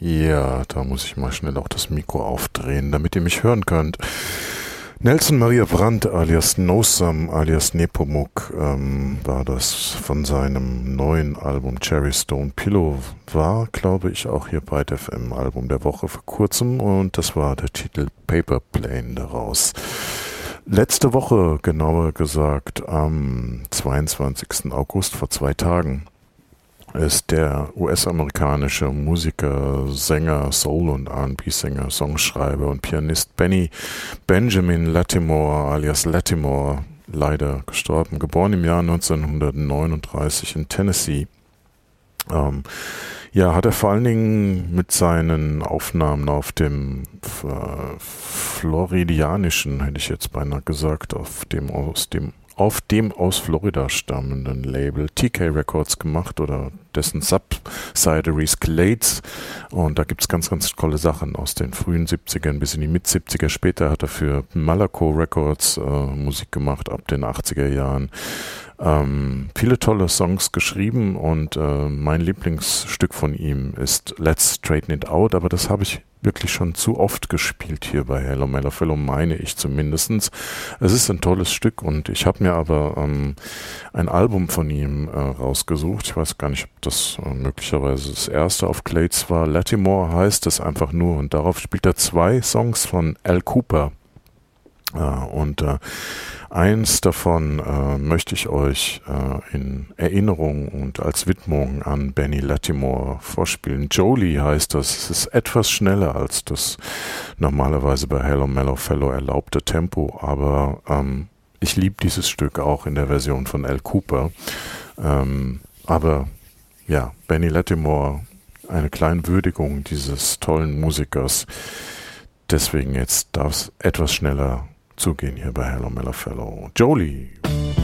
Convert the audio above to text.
Ja, da muss ich mal schnell auch das Mikro aufdrehen, damit ihr mich hören könnt. Nelson Maria Brandt alias Nosam alias Nepomuk war das von seinem neuen Album Cherry Stone Pillow, war, glaube ich, auch hier bei FM Album der Woche vor kurzem, und das war der Titel Paper Plane daraus. Letzte Woche, genauer gesagt am 22. August, vor 2 Tagen, ist der US-amerikanische Musiker, Sänger, Soul- und R&B-Sänger, Songschreiber und Pianist Benjamin Lattimore alias Lattimore leider gestorben. Geboren im Jahr 1939 in Tennessee. Hat er vor allen Dingen mit seinen Aufnahmen auf dem floridianischen, hätte ich jetzt beinahe gesagt, auf dem aus Florida stammenden Label TK Records gemacht, oder dessen Subsidiary Clades, und da gibt es ganz, ganz tolle Sachen aus den frühen 70ern bis in die Mit-70er. Später hat er für Malaco Records Musik gemacht, ab den 80er Jahren. Viele tolle Songs geschrieben, und mein Lieblingsstück von ihm ist Let's Straighten It Out, aber das habe ich wirklich schon zu oft gespielt hier bei Hello Mellofellow, meine ich zumindestens. Es ist ein tolles Stück, und ich habe mir aber ein Album von ihm rausgesucht. Ich weiß gar nicht, ob das möglicherweise das erste auf Clades war. Lattimore heißt es einfach nur, und darauf spielt er 2 Songs von Al Kooper. Eins davon möchte ich euch in Erinnerung und als Widmung an Benny Lattimore vorspielen. Jolie heißt das. Es ist etwas schneller als das normalerweise bei Hello Mellofellow erlaubte Tempo, aber ich liebe dieses Stück auch in der Version von Al Kooper. Aber ja, Benny Lattimore, eine kleine Würdigung dieses tollen Musikers. Deswegen jetzt darf es etwas schneller zugehen hier bei Hello Mellofellow. Jolie.